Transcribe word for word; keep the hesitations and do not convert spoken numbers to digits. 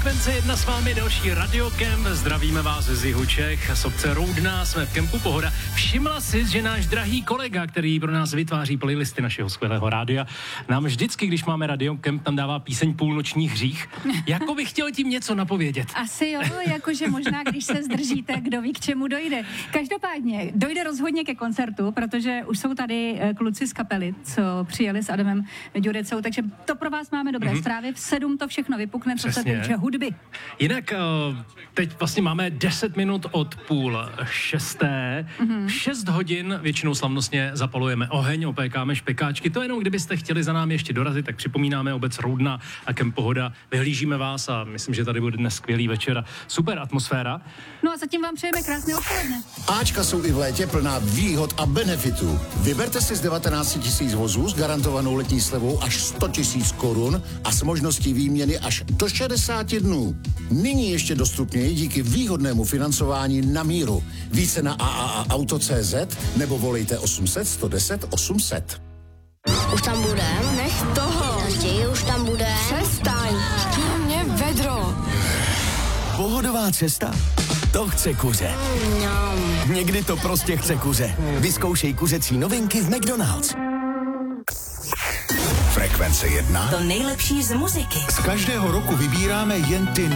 Frekvence jedna s vámi, další radiokemp. Zdravíme vás z jihu Čech, z obce Roudná, jsme v kempu Pohoda. Všimla si, že náš drahý kolega, který pro nás vytváří playlisty našeho skvělého rádia, nám vždycky, když máme radiokemp, tam dává píseň Půlnoční hřích. Jako bych chtěl tím něco napovědět. Asi jo, jakože možná, když se zdržíte, kdo ví, k čemu dojde. Každopádně, dojde rozhodně ke koncertu, protože už jsou tady kluci z kapely, co přijeli s Adamem Ďurecou, takže to pro vás máme dobré mm-hmm. zprávy. V sedm to všechno vypukne, co Přesně. se týče hudby. Jinak teď vlastně máme deset minut od půl šesté, mm-hmm. šest hodin většinou slavnostně zapalujeme oheň, opékáme špekáčky. To jenom, kdybyste chtěli za námi ještě dorazit, tak připomínáme obec Roudna a kemp Pohoda. Vyhlížíme vás a myslím, že tady bude dnes skvělý večer. Super atmosféra. No a zatím vám přejeme krásné odpoledne. Ačka jsou i v létě plná výhod a benefitů. Vyberte si z devatenáct tisíc vozů s garantovanou letní slevou až sto tisíc korun a s možností výměny až do šedesát dnů. Nyní ještě dostupněji díky výhodnému financování na míru. Více na a a a auto tečka cé zet nebo volejte osm set, sto deset, osm set. Už tam budem? Nech toho. Chtějí, už tam bude. Přestaň. Chtějí mě vedro. Pohodová cesta? To chce kuře. Mm, Někdy to prostě chce kuře. Vyzkoušej kuřecí novinky v McDonald's. Frekvence jedna. To nejlepší z muziky. Z každého roku vybíráme jen ty